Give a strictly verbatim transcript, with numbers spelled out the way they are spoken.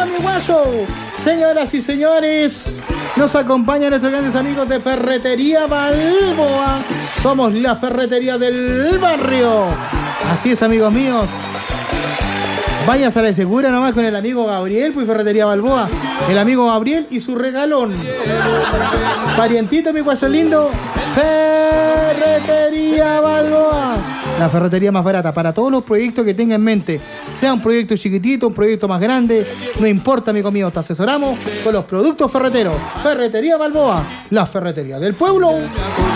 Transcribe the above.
mi guaso. Señoras y señores, nos acompañan nuestros grandes amigos de Ferretería Balboa. Somos la ferretería del barrio. Así es, amigos míos. Váyase a la segura nomás con el amigo Gabriel, pues Ferretería Balboa. El amigo Gabriel y su regalón. Parientito, mi guaso lindo. Ferretería Balboa. La ferretería más barata para todos los proyectos que tenga en mente. Sea un proyecto chiquitito, un proyecto más grande. No importa, amigo mío. Te asesoramos con los productos ferreteros. Ferretería Balboa. La ferretería del pueblo.